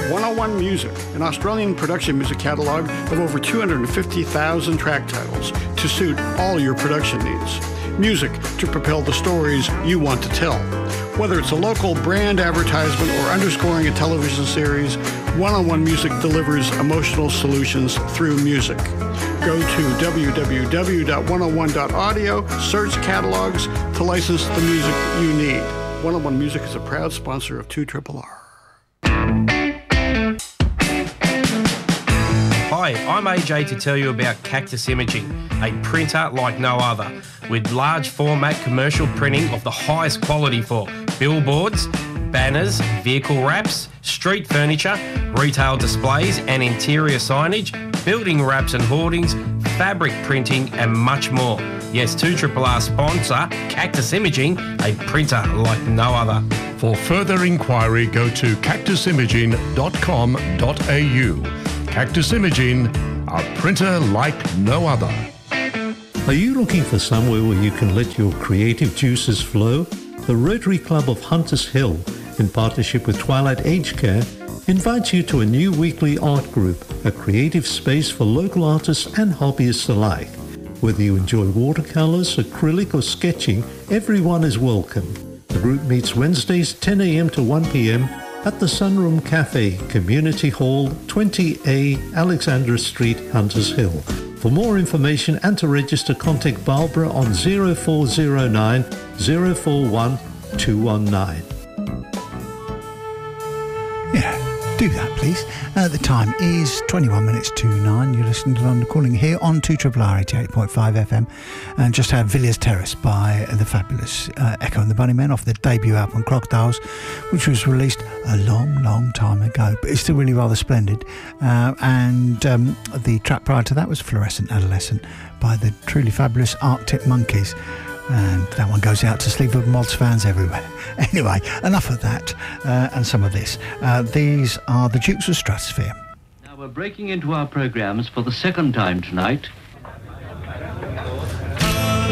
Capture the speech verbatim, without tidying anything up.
one oh one Music, an Australian production music catalogue of over two hundred fifty thousand track titles to suit all your production needs. Music to propel the stories you want to tell. Whether it's a local brand advertisement or underscoring a television series, one oh one Music delivers emotional solutions through music. Go to w w w dot one oh one dot audio, search catalogs to license the music you need. one oh one Music is a proud sponsor of two R R R. Hi, I'm A J to tell you about Cactus Imaging, a printer like no other, with large format commercial printing of the highest quality for billboards, banners, vehicle wraps, street furniture, retail displays and interior signage, building wraps and hoardings, fabric printing and much more. Yes, two R R R sponsor Cactus Imaging, a printer like no other. For further inquiry, go to cactus imaging dot com dot a u. Cactus Imaging, a printer like no other. Are you looking for somewhere where you can let your creative juices flow? The Rotary Club of Hunters Hill, in partnership with Twilight Age Care, invites you to a new weekly art group, a creative space for local artists and hobbyists alike. Whether you enjoy watercolours, acrylic or sketching, everyone is welcome. The group meets Wednesdays ten a m to one p m at the Sunroom Cafe, Community Hall, twenty A Alexandra Street, Hunters Hill. For more information and to register, contact Barbara on zero four zero nine, zero four one, two one nine. Yeah, do that please. Uh, the time is twenty-one minutes to nine. You're listening to London Calling here on two R R R eighty-eight point five F M, and just had Villiers Terrace by the fabulous uh, Echo and the Bunnymen off their debut album Crocodiles, which was released a long, long time ago, but it's still really rather splendid. Uh, and um, the track prior to that was Fluorescent Adolescent by the truly fabulous Arctic Monkeys. And that one goes out to Sleaford Mods fans everywhere. Anyway, enough of that uh, and some of this. Uh, these are the Dukes of Stratosphere. Now we're breaking into our programmes for the second time tonight